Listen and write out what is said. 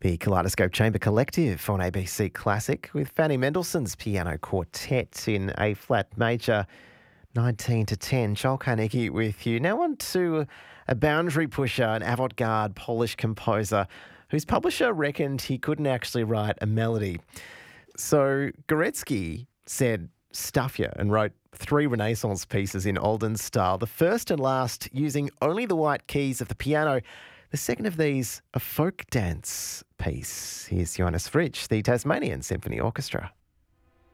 The Kaleidoscope Chamber Collective on ABC Classic with Fanny Mendelssohn's Piano Quartet in A flat major, 19 to 10. Joel Carnegie with you. Now on to a boundary pusher, an avant-garde Polish composer whose publisher reckoned he couldn't actually write a melody. So Gorecki said, "Stuff ya," and wrote 3 Renaissance pieces in Olden style. The first and last using only the white keys of the piano. The second of these, a folk dance piece. Here's Johannes Fritsch, the Tasmanian Symphony Orchestra.